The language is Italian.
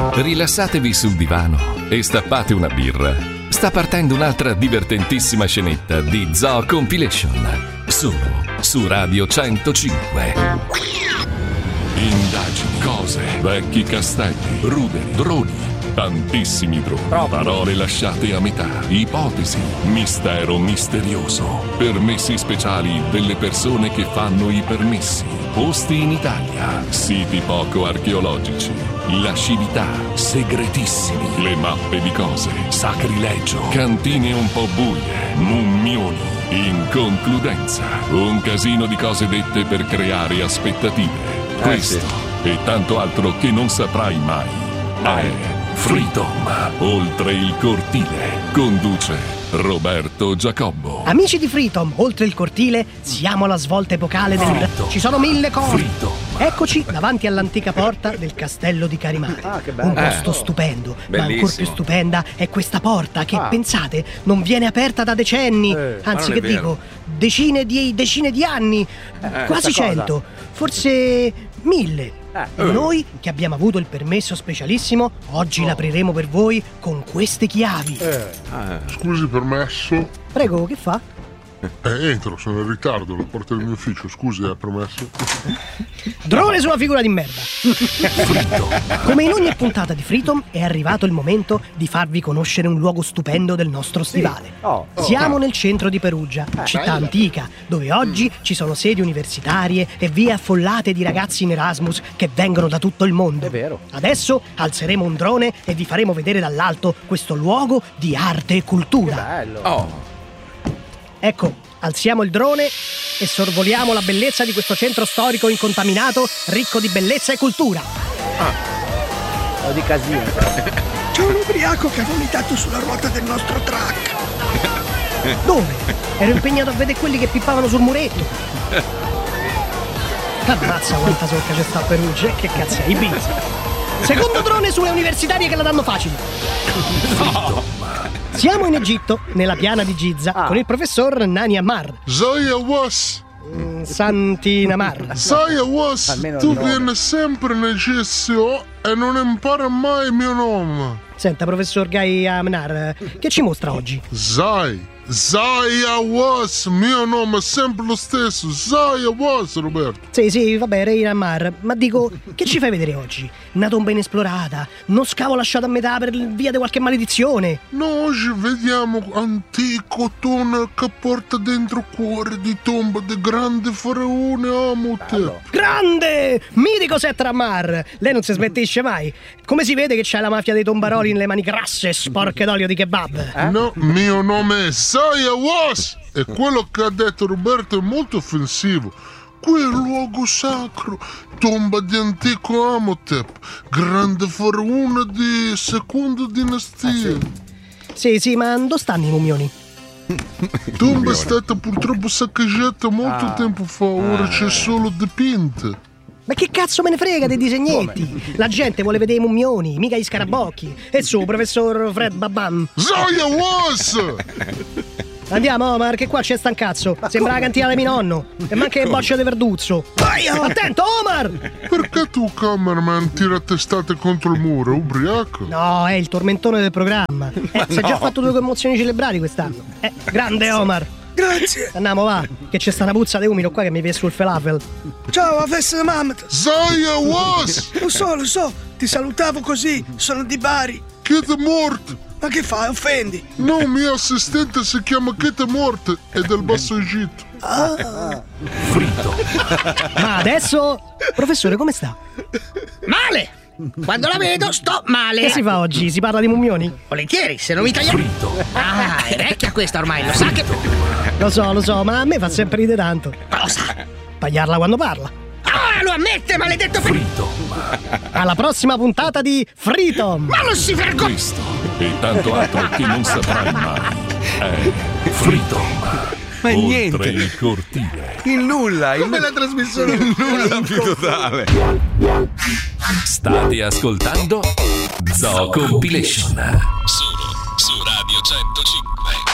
Rilassatevi sul divano e stappate una birra. Sta partendo un'altra divertentissima scenetta di Zoo Compilation, solo su Radio 105. Indagini, cose, vecchi castelli, ruderi, droni, tantissimi droni, parole lasciate a metà, ipotesi, mistero misterioso, permessi speciali delle persone che fanno i permessi, posti in Italia, siti poco archeologici, lascività, segretissimi, le mappe di cose, sacrilegio, cantine un po' buie, mummioni. In concludenza, un casino di cose dette per creare aspettative. Questo e tanto altro che non saprai mai. È Freedom, oltre il cortile. Conduce Roberto Giacobbo. Amici di Freedom, oltre il cortile, siamo alla svolta epocale del... Ci sono 1000 cose. Freedom. Eccoci davanti all'antica porta del castello di Carimari. Che bello. Un posto stupendo, ma ancora più stupenda è questa porta che, pensate, non viene aperta da decenni. Anzi, che dico, decine di anni, quasi 100, forse 1000. E noi, che abbiamo avuto il permesso specialissimo, oggi l'apriremo per voi con queste chiavi. Scusi, permesso? Prego, che fa? Entro, sono in ritardo, la porta del mio ufficio, scusi, è permesso? Drone sulla figura di merda. Come in ogni puntata di Freedom è arrivato il momento di farvi conoscere un luogo stupendo del nostro stivale. Siamo nel centro di Perugia, città antica, dove oggi ci sono sedi universitarie e vie affollate di ragazzi in Erasmus che vengono da tutto il mondo. È vero. Adesso alzeremo un drone e vi faremo vedere dall'alto questo luogo di arte e cultura. Bello. Ecco, alziamo il drone e sorvoliamo la bellezza di questo centro storico incontaminato, ricco di bellezza e cultura. O di casino. C'è un ubriaco che ha vomitato sulla ruota del nostro truck. Dove? Ero impegnato a vedere quelli che pippavano sul muretto. Ammazza quanta socca c'è sta a Perugia, che cazzo è, Ibiza. Secondo drone sulle universitarie che la danno facile. Siamo in Egitto, nella piana di Giza, con il professor Nani Ammar. Zoya Was! Santi Namar. Zoya Was! Almeno Tu il nome. vieni sempre in Egizio e non impara mai il mio nome. Senta, professor Gai Amnar, che ci mostra oggi? Zoya Was! Mio nome è sempre lo stesso. Zoya Was, Roberto. Sì, vabbè, Rei Ammar, ma dico, che ci fai vedere oggi? Una tomba inesplorata, uno scavo lasciato a metà per via di qualche maledizione. No, oggi vediamo antico tunnel che porta dentro cuore di tomba di grande faraone Amotep. Grande! Mitico Set Ammar! Lei non si smettisce mai. Come si vede che c'è la mafia dei tombaroli nelle mani grasse, sporche d'olio di kebab? No, mio nome è Zoya Was! E quello che ha detto Roberto è molto offensivo. Qui è il luogo sacro, tomba di antico Amotep, grande faraone di seconda dinastia. Sì, ma dove stanno i mumioni? Tomba è stata purtroppo saccheggiata molto tempo fa, ora c'è solo dipinta. Ma che cazzo me ne frega dei disegnetti? La gente vuole vedere i mummioni, mica gli scarabocchi. E su, professor Fred Babam. Zoya Was! Andiamo, Omar, che qua c'è sta un cazzo. Sembra la cantina di mio nonno. E manca le bocce di verduzzo. Vai, attento, Omar! Perché tu, cameraman, tira testate contro il muro, ubriaco? No, è il tormentone del programma. Si è già fatto 2 commozioni cerebrali quest'anno. Grande, Omar. Grazie. Andiamo, va, che c'è sta una puzza di umido qua che mi viene sul falafel. Ciao, a festa di Mamet. Zoya Was! Lo so, ti salutavo così, sono di Bari. Kid Mort! Ma che fai, offendi? No, mio assistente si chiama Kid Mort, è del Basso Egitto. Ma adesso, professore, come sta? Male! Quando la vedo sto male. Che si fa oggi? Si parla di mummioni? Volentieri, se non mi tagliamo. Ah, è vecchia questa ormai, lo sa che. Lo so, ma a me fa sempre ridere tanto. Cosa? Tagliarla quando parla. Ah, lo ammette, maledetto Alla prossima puntata di Freedom. Ma non si vergogna! Questo e tanto altro che non saprai mai. È Freedom. Ma Oltre niente. il cortile. Il nulla. Come la trasmissione? Il nulla più totale. State ascoltando Zoo Compilation. Solo su Radio 105.